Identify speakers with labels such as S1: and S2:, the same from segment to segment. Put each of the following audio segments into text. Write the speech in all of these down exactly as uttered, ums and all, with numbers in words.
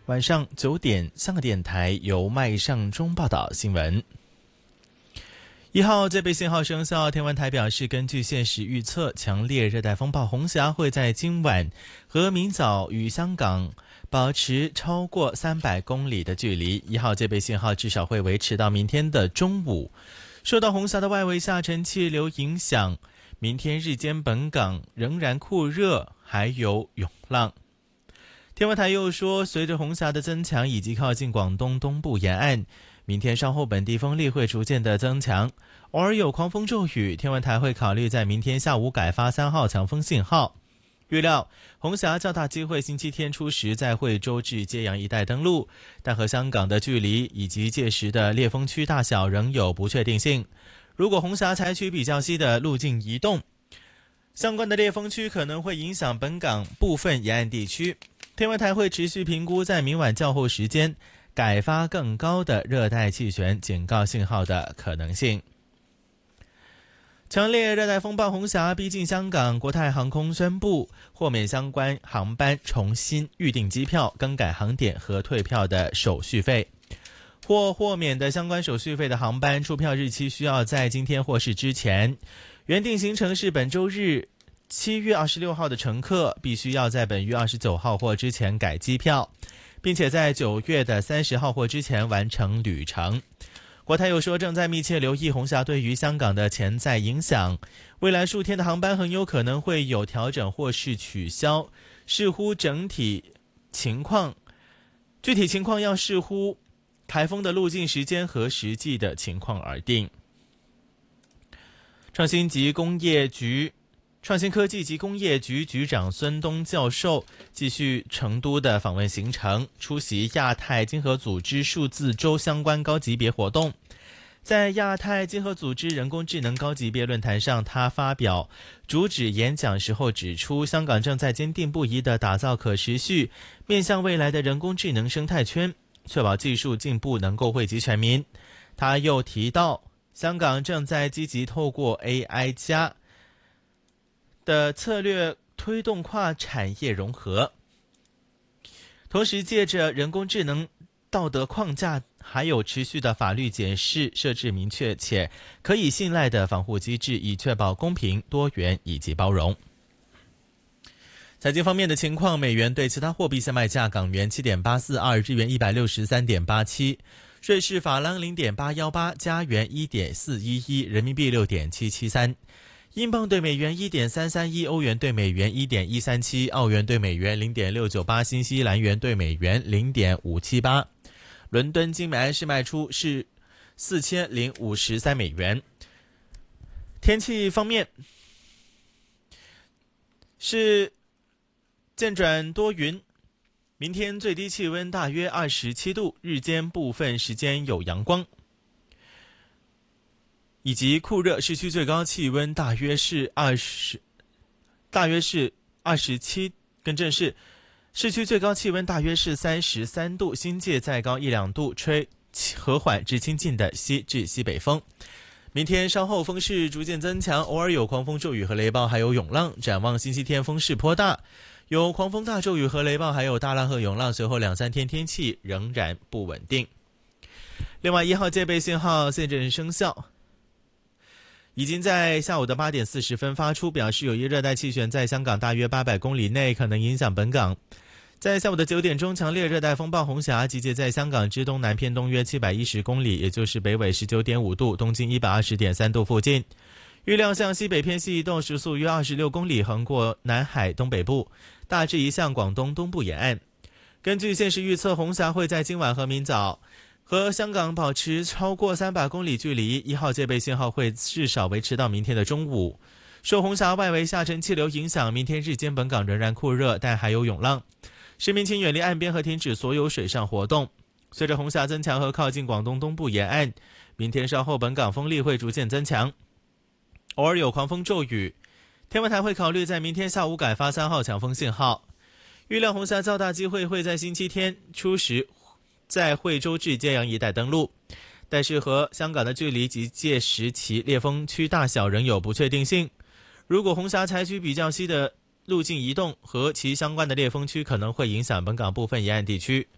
S1: 晚上九点，香港电台由麦尚中报道新闻。一号戒备信号生效，天文台表示，根据现时预测，强烈热带风暴红霞会在今晚和明早与香港保持超过三百公里的距离。一号戒备信号至少会维持到明天的中午。受到红霞的外围下沉气流影响，明天日间本港仍然酷热，还有涌浪。天文台又说，随着红霞的增强以及靠近广东东部沿岸，明天稍后本地风力会逐渐的增强，偶尔有狂风骤雨。天文台会考虑在明天下午改发三号强风信号。预料红霞较大机会星期天初时在惠州至揭阳一带登陆，但和香港的距离以及届时的烈风区大小仍有不确定性。如果红霞采取比较西的路径移动，相关的烈风区可能会影响本港部分沿岸地区。天文台会持续评估在明晚较后时间改发更高的热带气旋警告信号的可能性。强烈热带风暴红霞逼近香港，国泰航空宣布豁免相关航班重新预订机票、更改航点和退票的手续费。或豁免的相关手续费的航班出票日期需要在今天或是之前。原定行程是本周日七月二十六号的乘客必须要在本月二十九号或之前改机票，并且在九月的三十号或之前完成旅程。国泰又说，正在密切留意红霞对于香港的潜在影响，未来数天的航班很有可能会有调整或是取消，视乎整体情况，具体情况要视乎台风的路径时间和实际的情况而定。创新及工业局创新科技及工业局局长孙东教授继续成都的访问行程，出席亚太经合组织数字周相关高级别活动。在亚太经合组织人工智能高级别论坛上，他发表主旨演讲时候指出，香港正在坚定不移地打造可持续、面向未来的人工智能生态圈，确保技术进步能够惠及全民。他又提到，香港正在积极透过 A I 加的策略推动跨产业融合，同时借着人工智能道德框架还有持续的法律解释，设置明确且可以信赖的防护机制，以确保公平、多元以及包容。财经方面的情况，美元对其他货币现卖价：港元七点八四二，日元一百六十三点八七，瑞士法郎零点八一八，加元一点四一一，人民币六点七七三。英镑对美元 一点三三一，欧元对美元 一点一三七，澳元对美元 零点六九八，新西兰元对美元 零点五七八。伦敦金每安士卖出是四千零五十三美元。天气方面是渐转多云，明天最低气温大约二十七度，日间部分时间有阳光以及酷热，市区最高气温大约是二十，大约是二十七，更正是市区最高气温大约是三十三度，新界再高一两度，吹和缓至清劲的西至西北风。明天稍后风势逐渐增强，偶尔有狂风骤雨和雷暴，还有涌浪。展望星期天风势颇大，有狂风大骤雨和雷暴，还有大浪和涌浪，随后两三天天气仍然不稳定。另外，一号戒备信号现正生效，已经在下午的八点四十分发出，表示有一热带气旋在香港大约八百公里内可能影响本港。在下午的九点钟，强烈热带风暴红霞集结在香港之东南偏东约七百一十公里，也就是北纬十九点五度，东经一百二十点三度附近。预料向西北偏西移动，时速约二十六公里，横过南海东北部，大致移向广东东部沿岸。根据现时预测，红霞会在今晚和明早和香港保持超过三百公里距离，一号戒备信号会至少维持到明天的中午。受红霞外围下沉气流影响，明天日间本港仍然酷热，但还有涌浪。市民请远离岸边和停止所有水上活动。随着红霞增强和靠近广东东部沿岸，明天稍后本港风力会逐渐增强，偶尔有狂风骤雨。天文台会考虑在明天下午改发三号强风信号。预料红霞较大机会会在星期天初时在惠州至揭阳一带登陆，但是和香港的距离及届时其烈风区大小仍有不确定性。如果红霞采取比较西的路径移动，和其相关的烈风区可能会影响本港部分沿岸地区。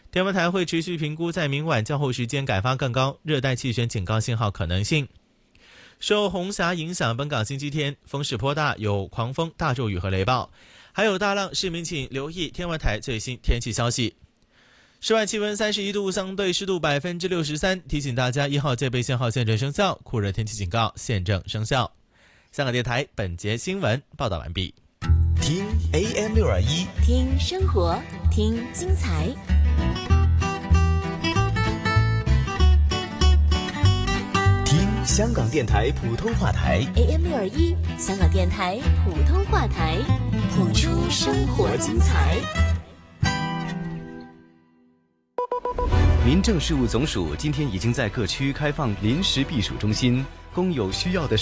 S1: 天文台会持续评估在明晚较后时间改发更高热带气旋警告信号可能性。受红霞影响，本港星期天风势颇大，有狂风、大骤雨和雷暴，还有大浪，市民请留意天文台最新天气消息。室外气温三十一度，相对湿度百分之六十三。提醒大家，一号戒备信号现正生效，酷热天气警告现正生效。香港电台本节新闻报道完毕。
S2: 听 A M 六二一，
S3: 听生活，听精彩。
S2: 听香港电台普通话台
S3: A M 六二一，香港电台普通话台，谱出生活精彩。
S2: 民政事务总署今天已经在各区开放临时避暑中心，供有需要的